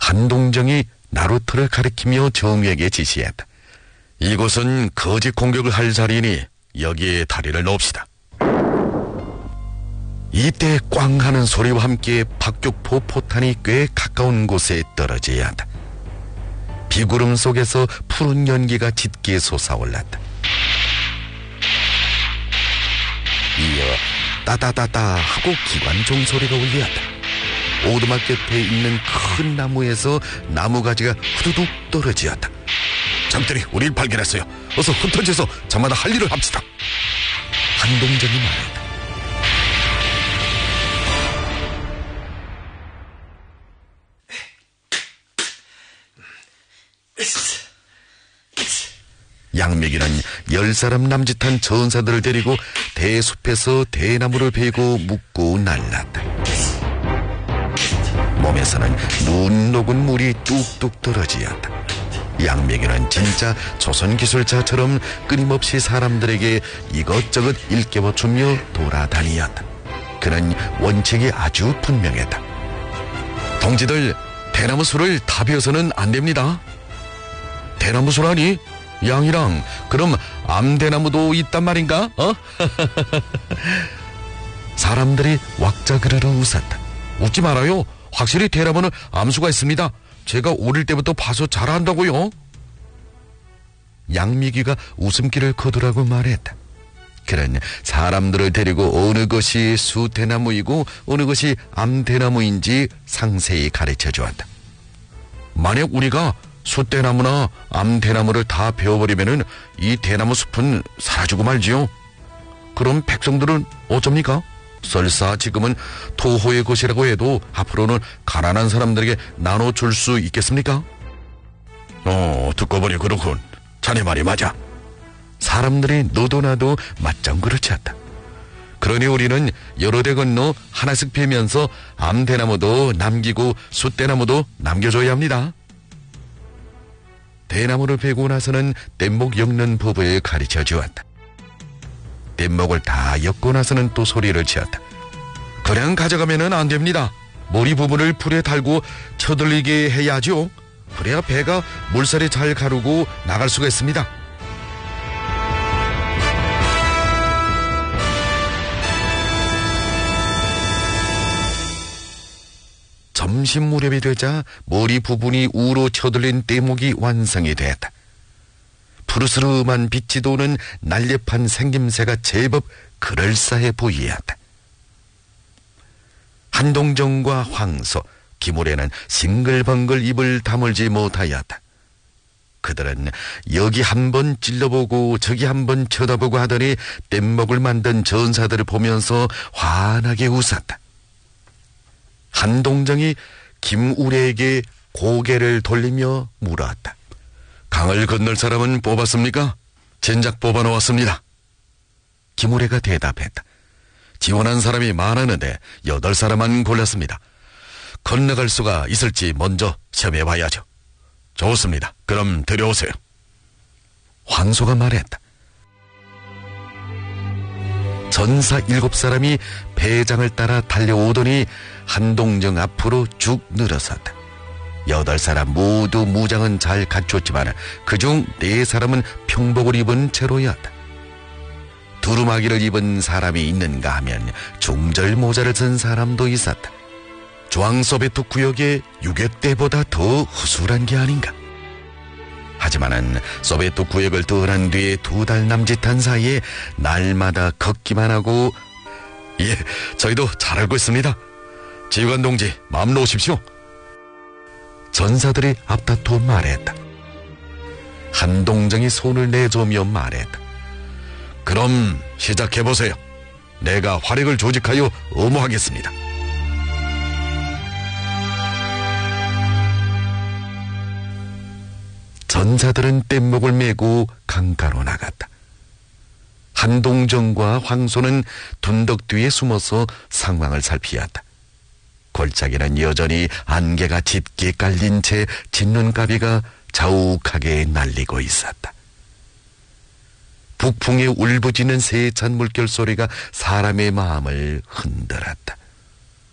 한동정이 나루터를 가리키며 정유에게 지시했다. 이곳은 거짓 공격을 할 자리니 여기에 다리를 놓읍시다. 이때 꽝 하는 소리와 함께 박격포 포탄이 꽤 가까운 곳에 떨어져야 한다. 비구름 속에서 푸른 연기가 짙게 솟아올랐다. 이어 따다다다 하고 기관총 소리가 울렸다. 오두막 곁에 있는 큰 나무에서 나무가지가 후두둑 떨어지었다. 적들이 우리를 발견했어요. 어서 흩어져서 저마다 할 일을 합시다. 한동정이 말했다. 양미기는 10사람 남짓한 전사들을 데리고 대숲에서 대나무를 베고 묶고 날랐다. 몸에서는 눈 녹은 물이 뚝뚝 떨어지었다. 양미기는 진짜 조선기술자처럼 끊임없이 사람들에게 이것저것 일깨워주며 돌아다니었다. 그는 원칙이 아주 분명했다. 동지들, 대나무 술을 다 베어서는 안 됩니다. 대나무 술하니? 양이랑 그럼 암대나무도 있단 말인가? 사람들이 왁자그르르 웃었다. 웃지 말아요. 확실히 대나무는 암수가 있습니다. 제가 어릴 때부터 봐서 잘 안다고요. 양미기가 웃음기를 거두라고 말했다. 그는 사람들을 데리고 어느 것이 수대나무이고 어느 것이 암대나무인지 상세히 가르쳐 주었다. 만약 우리가 숫대나무나 암대나무를 다 베어버리면은 이 대나무 숲은 사라지고 말지요. 그럼 백성들은 어쩝니까? 설사 지금은 토호의 것이라고 해도 앞으로는 가난한 사람들에게 나눠줄 수 있겠습니까? 듣고 보니 그렇군. 자네 말이 맞아. 사람들이 너도 나도 맞짱 그렇지않다. 그러니 우리는 여러 대 건너 하나씩 베면서 암대나무도 남기고 숫대나무도 남겨줘야 합니다. 대나무를 베고 나서는 뗏목 엮는 법을 가르쳐 주었다. 뗏목을 다 엮고 나서는 또 소리를 지었다. 그냥 가져가면은 안 됩니다. 머리 부분을 풀에 달고 쳐들리게 해야죠. 그래야 배가 물살이 잘 가르고 나갈 수가 있습니다. 점심 무렵이 되자 머리 부분이 우로 쳐들린 뗏목이 완성이 되었다. 푸르스름한 빛이 도는 날렵한 생김새가 제법 그럴싸해 보이었다. 한동정과 황소, 기물에는 싱글벙글 입을 다물지 못하였다. 그들은 여기 한번 찔러보고 저기 한번 쳐다보고 하더니 뗏목을 만든 전사들을 보면서 환하게 웃었다. 한동정이 김우래에게 고개를 돌리며 물었다. 강을 건널 사람은 뽑았습니까? 진작 뽑아놓았습니다. 김우래가 대답했다. 지원한 사람이 많았는데 8사람만 골랐습니다. 건너갈 수가 있을지 먼저 시험해봐야죠. 좋습니다. 그럼 들여오세요. 황소가 말했다. 전사 7사람이 배장을 따라 달려오더니 한동정 앞으로 쭉 늘어섰다. 8사람 모두 무장은 잘 갖췄지만 그중 4사람은 평복을 입은 채로였다. 두루마기를 입은 사람이 있는가 하면 중절 모자를 쓴 사람도 있었다. 중앙소베트 구역의 유격대보다 더 허술한 게 아닌가. 하지만은 소베트 구역을 떠난 뒤에 2달 남짓한 사이에 날마다 걷기만 하고 저희도 잘 알고 있습니다. 지휘관 동지 마음 놓으십시오. 전사들이 앞다투어 말했다. 한동정이 손을 내저으며 말했다. 그럼 시작해보세요. 내가 활약을 조직하여 엄호하겠습니다. 전사들은 뗏목을 메고 강가로 나갔다. 한동정과 황소는 둔덕 뒤에 숨어서 상황을 살피었다. 골짜기는 여전히 안개가 짙게 깔린 채 짖는가비가 자욱하게 날리고 있었다. 북풍에 울부짖는 세찬 물결 소리가 사람의 마음을 흔들었다.